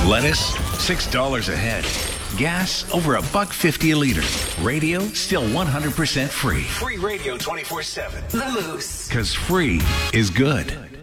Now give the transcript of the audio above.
Lettuce, $6 a head. Gas, over $1.50 a liter. Radio, still 100% free. Free radio 24/7. The Moose. Because free is good.